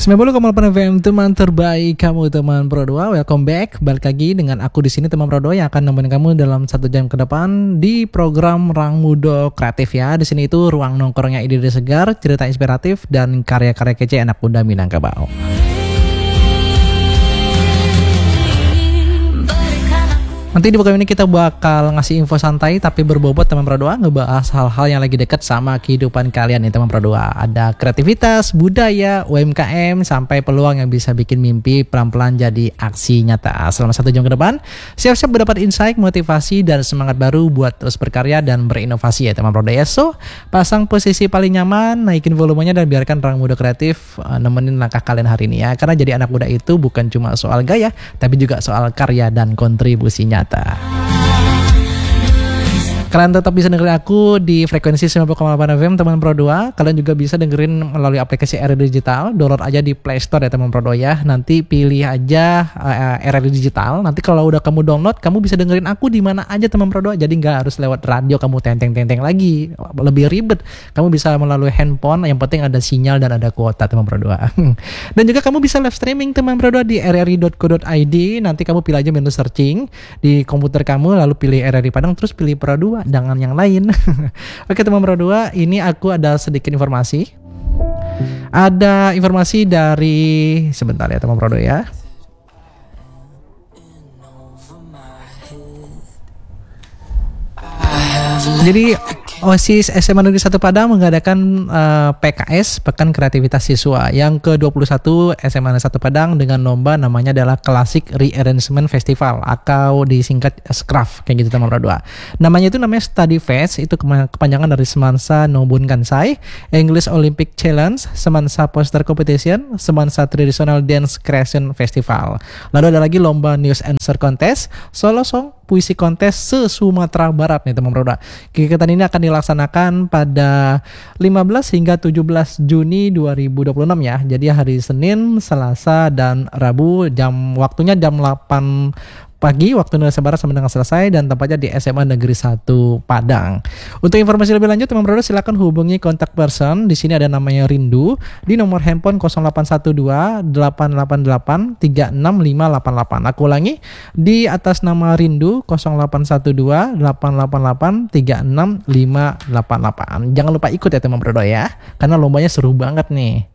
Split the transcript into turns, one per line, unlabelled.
90,8 FM teman terbaik kamu teman Pro 2. Welcome back. Balik lagi dengan aku di sini teman Pro 2 yang akan nemenin kamu dalam 1 jam ke depan di program Rang Muda Kreatif ya. Di sini itu ruang nongkrongnya ide-ide segar, cerita inspiratif dan karya-karya kece anak muda Minangkabau. Nanti di program ini kita bakal ngasih info santai tapi berbobot teman Pro 2, ngebahas hal-hal yang lagi dekat sama kehidupan kalian nih teman Pro 2. Ada kreativitas, budaya, UMKM, sampai peluang yang bisa bikin mimpi pelan-pelan jadi aksi nyata. Selama 1 jam ke depan, siap-siap mendapat insight, motivasi, dan semangat baru buat terus berkarya dan berinovasi ya teman Pro 2 ya. So, pasang posisi paling nyaman, naikin volumenya dan biarkan Rang Muda Kreatif nemenin langkah kalian hari ini ya. Karena jadi anak muda itu bukan cuma soal gaya, tapi juga soal karya dan kontribusinya. Kalian tetap bisa dengerin aku di frekuensi 90,8 FM teman Pro 2. Kalian juga bisa dengerin melalui aplikasi RRI Digital. Download aja di Play Store ya teman Pro 2 ya. Nanti pilih aja RRI Digital. Nanti kalau udah kamu download, kamu bisa dengerin aku di mana aja teman Pro 2. Jadi nggak harus lewat radio kamu tenteng-tenteng lagi. Lebih ribet. Kamu bisa melalui handphone. Yang penting ada sinyal dan ada kuota teman Pro 2. Dan juga kamu bisa live streaming teman Pro 2 di rri.co.id. Nanti kamu pilih aja menu searching di komputer kamu, lalu pilih RRI Padang, terus pilih Pro 2. Jangan yang lain. Oke teman Pro 2, ini aku ada sedikit informasi. Ada informasi dari, sebentar ya teman Pro 2 ya. Jadi OSIS SMA Negeri 1 Padang mengadakan PKS Pekan Kreativitas Siswa yang ke-21 SMA Negeri 1 Padang dengan lomba namanya adalah Classic Rearrangement Festival atau disingkat SCRAF kayak gitu teman Pro 2. Namanya Study Fest, itu kepanjangan dari Semansa Nobun Kansai, English Olympic Challenge, Semansa Poster Competition, Semansa Traditional Dance Creation Festival. Lalu ada lagi lomba News Answer Contest, Solo Song, Puisi Kontes se-Sumatera Barat nih teman Pro 2. Kegiatan ini akan dilaksanakan pada 15 hingga 17 Juni 2026 ya. Jadi hari Senin, Selasa, dan Rabu, waktunya jam 8 pagi waktu Indonesia Barat sampai dengan selesai, dan tempatnya di SMA Negeri 1 Padang. Untuk informasi lebih lanjut teman Pro 2 silakan hubungi kontak person. Di sini ada namanya Rindu di nomor handphone 0812 888 36588. Aku ulangi, di atas nama Rindu 0812 888 36588. Jangan lupa ikut ya teman Pro 2 ya, karena lombanya seru banget nih.